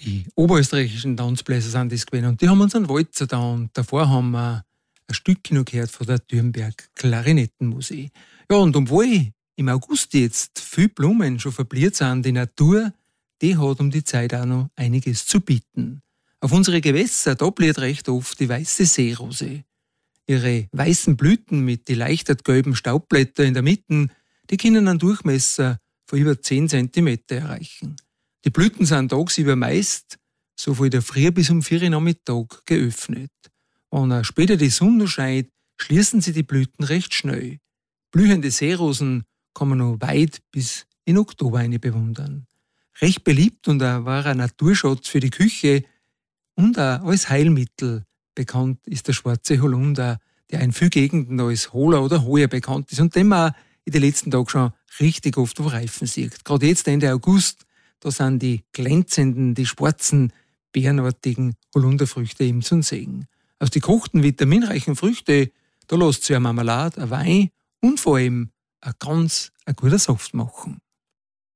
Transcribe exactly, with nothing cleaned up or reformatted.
Die oberösterreichischen Tanzbläser sind das gewesen. Und die haben uns einen Walzer da. Und davor haben wir ein Stück noch gehört von der Thürnberg Klarinettenmusik. Ja, und obwohl im August jetzt viel Blumen schon verbliert sind, die Natur, die hat um die Zeit auch noch einiges zu bieten. Auf unsere Gewässer, da blüht recht oft die weiße Seerose. Ihre weißen Blüten mit die leichtert gelben Staubblätter in der Mitte, die können einen Durchmesser von über zehn Zentimeter erreichen. Die Blüten sind tagsüber meist so von der Früh bis um vier Uhr Nachmittag geöffnet. Wenn später die Sonne scheint, schließen sie die Blüten recht schnell. Blühende Seerosen kann man noch weit bis in Oktober eine bewundern. Recht beliebt und ein wahrer Naturschatz für die Küche und auch als Heilmittel bekannt ist der schwarze Holunder, der in vielen Gegenden als Holer oder Hoyer bekannt ist und den man in den letzten Tagen schon richtig oft auf Reifen sieht. Gerade jetzt Ende August, da sind die glänzenden, die schwarzen, beerenartigen Holunderfrüchte eben zu sehen. Aus den gekochten, vitaminreichen Früchten, da lässt sich eine Marmelade, ein Wein und vor allem ein ganz ein guter Saft machen.